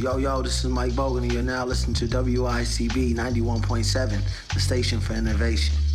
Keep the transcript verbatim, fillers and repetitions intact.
Yo, yo, this is Mike Bogan, and you're now listening to W I C B ninety-one point seven, the station for innovation.